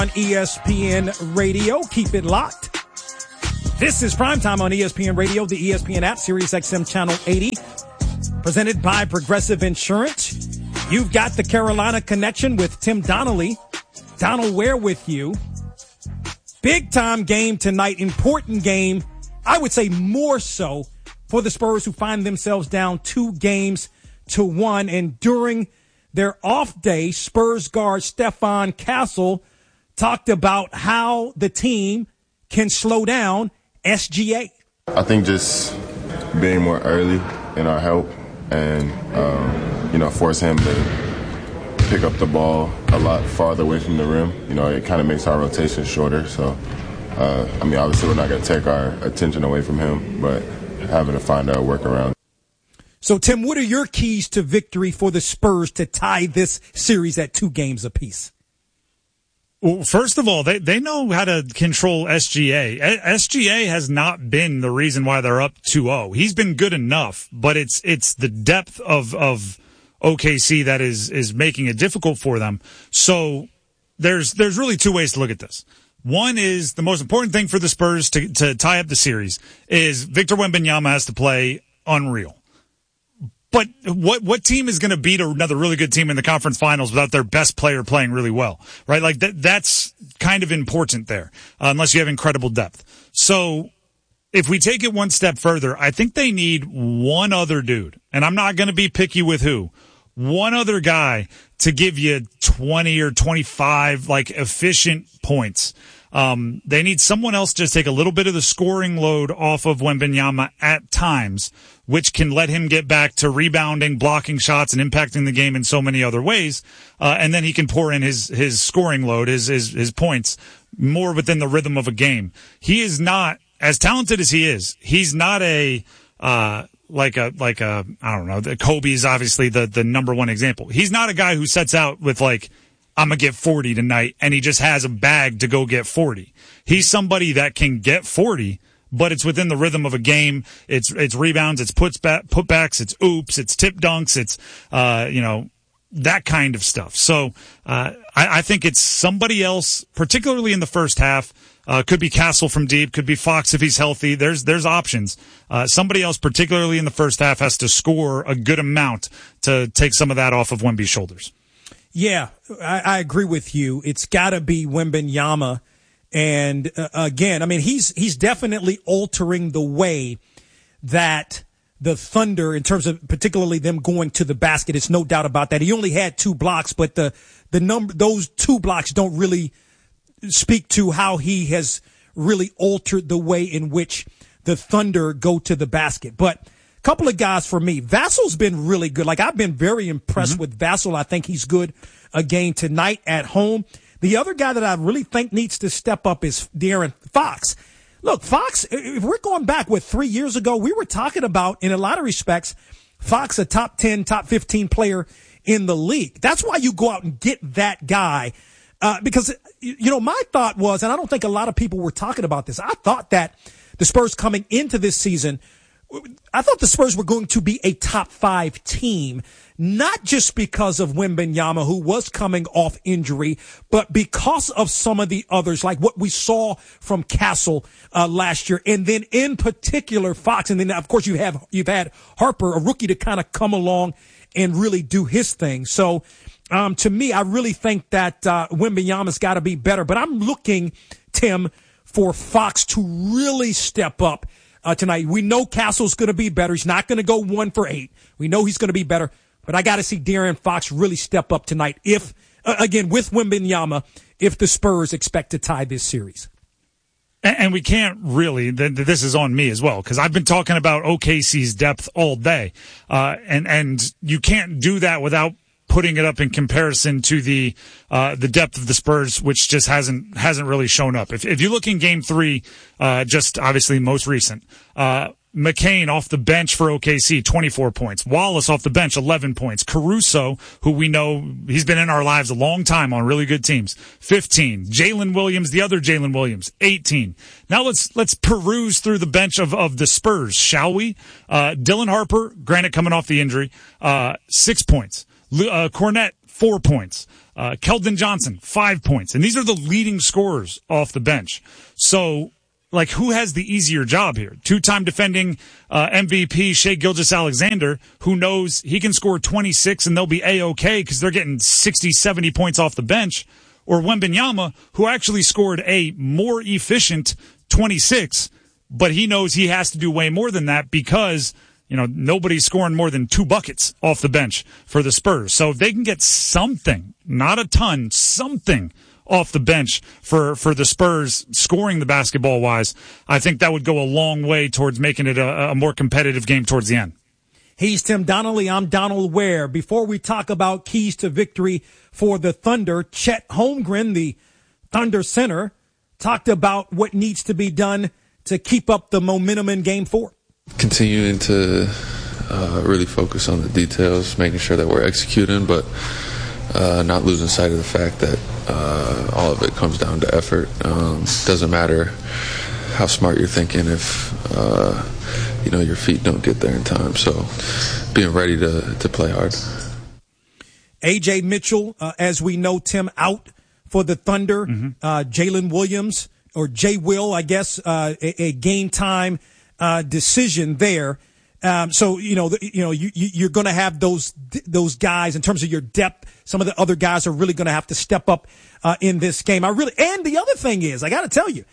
On ESPN Radio, keep it locked. This is Primetime on ESPN Radio, the ESPN app, Sirius XM Channel 80, presented by Progressive Insurance. You've got the Carolina Connection with Tim Donnelly. Donald Ware with you. Big time game tonight, important game. I would say more so for the Spurs, who find themselves down 2-1. And during their off day, Spurs guard Stephon Castle talked about how the team can slow down SGA. I think just being more early in our help and, force him to pick up the ball a lot farther away from the rim. It kind of makes our rotation shorter. So, obviously we're not going to take our attention away from him, but having to find a workaround. So, Tim, what are your keys to victory for the Spurs to tie this series at 2 games apiece? Well, first of all, they know how to control SGA. SGA has not been the reason why they're up 2-0. He's been good enough, but it's the depth of OKC that is making it difficult for them. So there's really 2 ways to look at this. One is the most important thing for the Spurs to tie up the series is Victor Wembanyama has to play unreal. But what team is going to beat another really good team in the conference finals without their best player playing really well, right? Like that's kind of important there, unless you have incredible depth. So if we take it one step further, I think they need one other dude, and I'm not going to be picky with who, one other guy to give you 20 or 25 efficient points. They need someone else to just take a little bit of the scoring load off of Wembanyama at times, which can let him get back to rebounding, blocking shots, and impacting the game in so many other ways. And then he can pour in his scoring load, his points, more within the rhythm of a game. He is not, as talented as he is, he's not I don't know, Kobe is obviously the number one example. He's not a guy who sets out with I'm going to get 40 tonight, and he just has a bag to go get 40. He's somebody that can get 40, but it's within the rhythm of a game. It's rebounds, it's putbacks, it's oops, it's tip dunks, it's, that kind of stuff. So, I think it's somebody else, particularly in the first half. Could be Castle from deep, could be Fox if he's healthy. There's options. Somebody else, particularly in the first half, has to score a good amount to take some of that off of Wemby's shoulders. Yeah, I agree with you. It's got to be Wembanyama. And again, he's definitely altering the way that the Thunder, in terms of particularly them going to the basket, it's no doubt about that. He only had 2 blocks, but those 2 blocks don't really speak to how he has really altered the way in which the Thunder go to the basket. But a couple of guys for me. Vassal's been really good. I've been very impressed with Vassal. I think he's good again tonight at home. The other guy that I really think needs to step up is De'Aaron Fox. Look, Fox, if we're going back, 3 years ago, we were talking about, in a lot of respects, Fox a top 10, top 15 player in the league. That's why you go out and get that guy. Because, my thought was, and I don't think a lot of people were talking about this, I thought that the Spurs coming into this season, I thought the Spurs were going to be a top 5 team, not just because of Wembanyama, who was coming off injury, but because of some of the others, like what we saw from Castle last year, and then in particular Fox, and then of course you've had Harper, a rookie, to kind of come along and really do his thing. So to me, I really think that Wembanyama's got to be better, but I'm looking, Tim, for Fox to really step up tonight. We know Castle's going to be better. He's not going to go 1 for 8. We know he's going to be better, but I got to see De'Aaron Fox really step up tonight. If again with Wembanyama, if the Spurs expect to tie this series. And we can't really, this is on me as well, because I've been talking about OKC's depth all day. And you can't do that without putting it up in comparison to the depth of the Spurs, which just hasn't really shown up. If you look in Game 3, just obviously most recent, McCain off the bench for OKC, 24 points. Wallace off the bench, 11 points. Caruso, who we know he's been in our lives a long time on really good teams, 15. Jalen Williams, the other Jalen Williams, 18. Now let's peruse through the bench of the Spurs, shall we? Dylan Harper, granted coming off the injury, 6 points. Cornette, 4 points. Keldon Johnson, 5 points. And these are the leading scorers off the bench. So, like, who has the easier job here? Two-time defending MVP Shai Gilgeous-Alexander, who knows he can score 26 and they'll be A-OK because they're getting 60, 70 points off the bench. Or Wembanyama, who actually scored a more efficient 26, but he knows he has to do way more than that because, you know, nobody's scoring more than 2 buckets off the bench for the Spurs. So if they can get something, not a ton, something off the bench for the Spurs scoring the basketball wise, I think that would go a long way towards making it a more competitive game towards the end. He's Tim Donnelly. I'm Donald Ware. Before we talk about keys to victory for the Thunder, Chet Holmgren, the Thunder center, talked about what needs to be done to keep up the momentum in Game 4. Continuing to really focus on the details, making sure that we're executing, but not losing sight of the fact that all of it comes down to effort. Doesn't matter how smart you're thinking if your feet don't get there in time. So being ready to play hard. A.J. Mitchell, as we know, Tim, out for the Thunder. Jalen Williams, or J. Will, I guess, a game time decision there. So you're going to have those guys in terms of your depth. Some of the other guys are really going to have to step up in this game. And the other thing is, I got to tell you,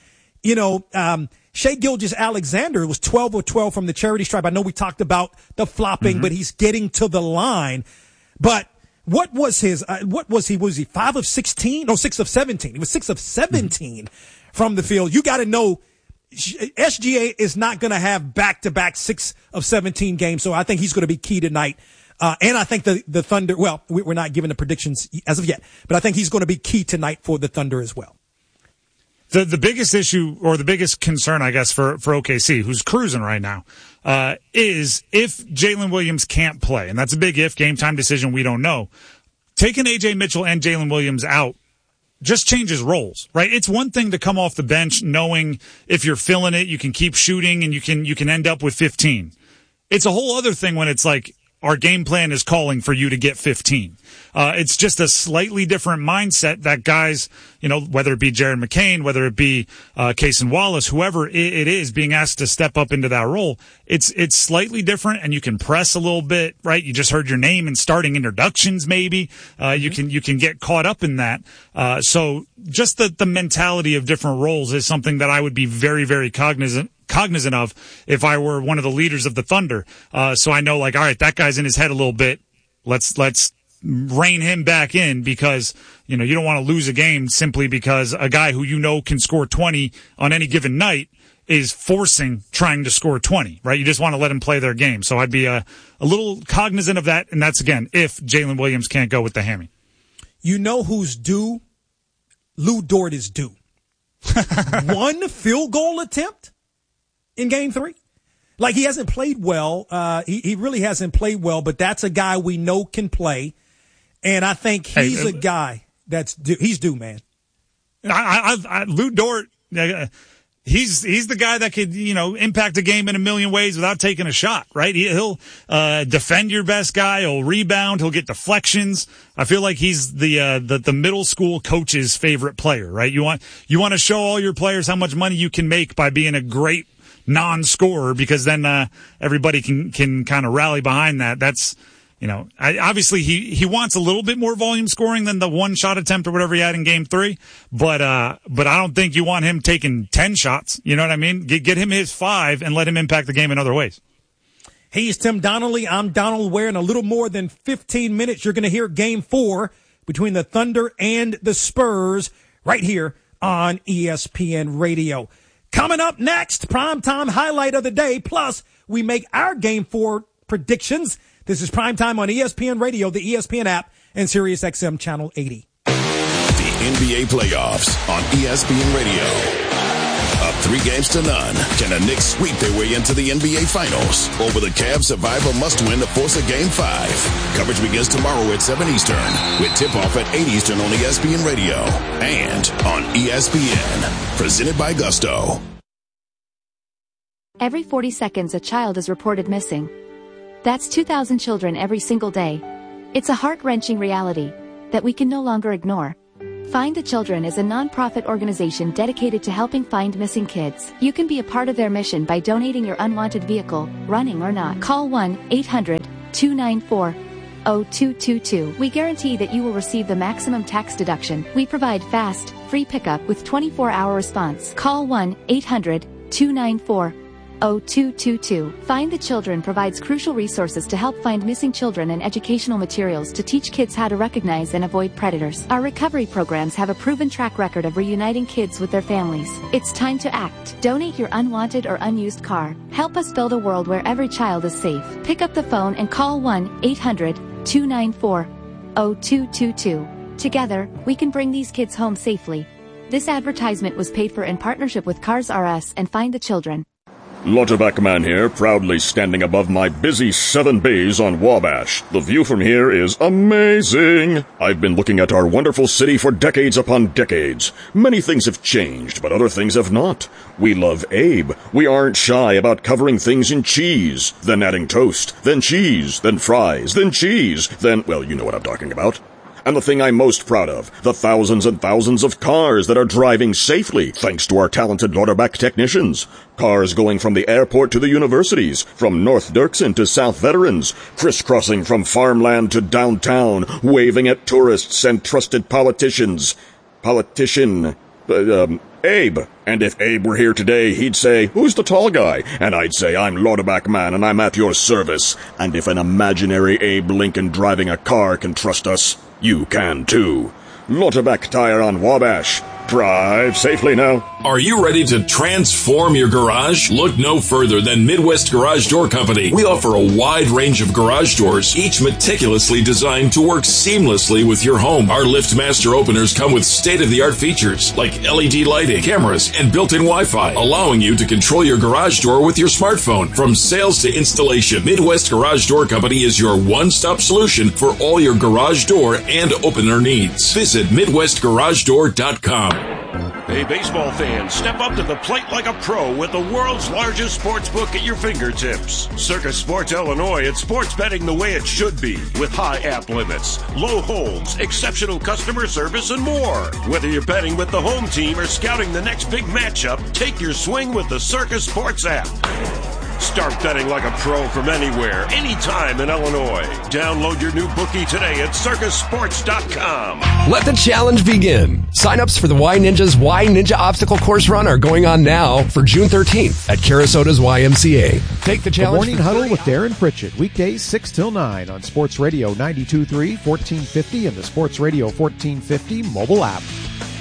Shai Gilgeous-Alexander was 12 of 12 from the charity stripe. I know we talked about the flopping, but he's getting to the line. But what was he? Was he 5 of 16? No, 6 of 17. He was 6 of 17 from the field. You got to know SGA is not going to have back-to-back 6 of 17 games. So I think he's going to be key tonight. And I think the Thunder, well, we're not giving the predictions as of yet, but I think he's going to be key tonight for the Thunder as well. The biggest issue, or the biggest concern, I guess, for OKC, who's cruising right now, is if Jalen Williams can't play, and that's a big if, game time decision, we don't know. Taking A.J. Mitchell and Jalen Williams out just changes roles, right? It's one thing to come off the bench knowing if you're feeling it, you can keep shooting and you can end up with 15. It's a whole other thing when it's like, our game plan is calling for you to get 15. It's just a slightly different mindset that guys, whether it be Jared McCain, whether it be Cason Wallace, whoever it is being asked to step up into that role, it's slightly different, and you can press a little bit, right? You just heard your name in starting introductions, maybe. You can get caught up in that. So just the mentality of different roles is something that I would be very, very cognizant of if I were one of the leaders of the Thunder. So I know, like, all right, that guy's in his head a little bit. Let's rein him back in, because, you don't want to lose a game simply because a guy who can score 20 on any given night is trying to score 20, right? You just want to let him play their game. So I'd be a little cognizant of that. And that's, again, if Jalen Williams can't go with the hammy. You know who's due? Lou Dort is due. 1 field goal attempt in Game 3. Like, he hasn't played well. He really hasn't played well, but that's a guy we know can play. And I think he's a guy that's due. He's due, man. Lou Dort, he's the guy that could, impact a game in a million ways without taking a shot, right? He'll defend your best guy. He'll rebound. He'll get deflections. I feel like he's the middle school coach's favorite player, right? You want to show all your players how much money you can make by being a great non-scorer, because then everybody can kind of rally behind that. That's, obviously he wants a little bit more volume scoring than the 1 shot attempt or whatever he had in Game 3, but I don't think you want him taking 10 shots. You know what I mean? Get him his 5 and let him impact the game in other ways. He's Tim Donnelly. I'm Donald Ware. In a little more than 15 minutes, you're going to hear Game 4 between the Thunder and the Spurs right here on ESPN Radio. Coming up next, primetime highlight of the day, plus we make our Game 4 predictions. This is Primetime on ESPN Radio, the ESPN app, and SiriusXM Channel 80. The NBA playoffs on ESPN Radio. Up 3-0. Can the Knicks sweep their way into the NBA Finals? Or will the Cavs survive a must-win to force a Game 5? Coverage begins tomorrow at 7 Eastern, with tip-off at 8 Eastern on ESPN Radio and on ESPN. Presented by Gusto. Every 40 seconds, a child is reported missing. That's 2,000 children every single day. It's a heart-wrenching reality. that we can no longer ignore. Find the Children is a non-profit organization dedicated to helping find missing kids. You can be a part of their mission by donating your unwanted vehicle, running or not. Call 1-800-294-0222. We guarantee that you will receive the maximum tax deduction. We provide fast, free pickup with 24-hour response. Call 1-800-294-0222. Find the Children provides crucial resources to help find missing children and educational materials to teach kids how to recognize and avoid predators. Our recovery programs have a proven track record of reuniting kids with their families. It's time to act. Donate your unwanted or unused car. Help us build a world where every child is safe. Pick up the phone and call 1-800-294-0222. Together, we can bring these kids home safely. This advertisement was paid for in partnership with Cars R Us and Find the Children. Lauterbach Man here, proudly standing above my busy 7 bays on Wabash. The view from here is amazing. I've been looking at our wonderful city for decades upon decades. Many things have changed, but other things have not. We love Abe. We aren't shy about covering things in cheese, then adding toast, then cheese, then fries, then cheese, then, well, you know what I'm talking about. And the thing I'm most proud of, the thousands and thousands of cars that are driving safely thanks to our talented Lauterbach technicians. Cars going from the airport to the universities, from North Dirksen to South Veterans, crisscrossing from farmland to downtown, waving at tourists and trusted politicians. Abe. And if Abe were here today, he'd say, "Who's the tall guy?" And I'd say, "I'm Lauterbach Man, and I'm at your service." And if an imaginary Abe Lincoln driving a car can trust us, you can too. Lauterbach Tire on Wabash. Drive safely now. Are you ready to transform your garage? Look no further than Midwest Garage Door Company. We offer a wide range of garage doors, each meticulously designed to work seamlessly with your home. Our LiftMaster openers come with state-of-the-art features like LED lighting, cameras, and built-in Wi-Fi, allowing you to control your garage door with your smartphone. From sales to installation, Midwest Garage Door Company is your one-stop solution for all your garage door and opener needs. Visit MidwestGarageDoor.com. Hey, baseball fans, step up to the plate like a pro with the world's largest sports book at your fingertips. Circus Sports Illinois, it's sports betting the way it should be, with high app limits, low holds, exceptional customer service, and more. Whether you're betting with the home team or scouting the next big matchup, take your swing with the Circus Sports app. Start betting like a pro from anywhere, anytime in Illinois. Download your new bookie today at circusports.com. Let the challenge begin. Sign-ups for the Y Ninja's Y Ninja Obstacle Course Run are going on now for June 13th at Carasota's YMCA. Take the challenge. The Morning Huddle with Darren Pritchett, weekdays 6 till 9 on Sports Radio 92.3, 1450, and the Sports Radio 1450 mobile app.